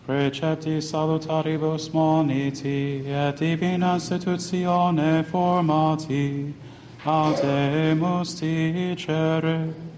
precepti salutaribus moniti, et divina institutione formati, audemus dicere.